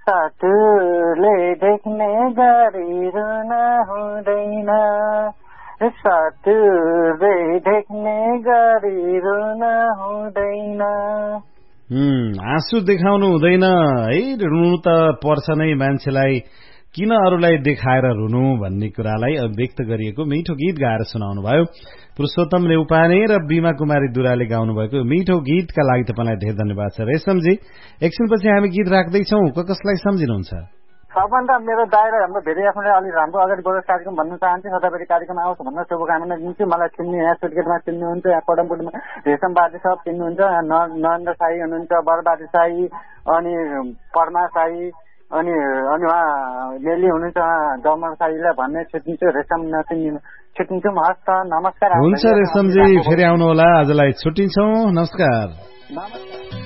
साथुले देख्ने गरी रुन हुँदैन साथुले देख्ने गरी रुन हुँदैन आँसु देखाउनु हुँदैन है रुनु त पर्छ नै मान्छेलाई किन अरूलाई देखाएर रुनु भन्ने कुरालाई अभिव्यक्त गरिएको मिठो गीत गाएर सुनाउनु भयो पुरुषोत्तम नेउपाने र बीमा कुमारी दुराले गाउनु भएको मिठो गीतका लागि तपाईँलाई धेरै धन्यवाद छ रेशमजी एकछिनपछि हामी गीत राख्दैछौँ कसलाई सम्झिनुहुन्छ सबभन्दा मेरो दायरा हाम्रो धेरै आफ्नो अलिक राम्रो अगाडि बढेर कार्यक्रम भन्न चाहन्छु सधैँभरि कार्यक्रम आउँछ भन्ने शुभकामना दिन्छु मलाई चिन्ने यहाँ सुर्खेतमा चिन्नुहुन्छ यहाँ पदमपुरमा रेशम बाजे सब चिन्नुहुन्छ नरेन्द्र साई हुनुहुन्छ बरबाजे साई अनि परमा साई अनि उहाँ मेली हुनुहुन्छ जमर साईलाई भन्ने छुट्टिन्छु रेशम नचिन्नु छुट्टिन्छौँ हस् नमस्कार हुन्छ रेशमजी फेरि आउनु होला आजलाई छुट्टिन्छौँ नमस्कार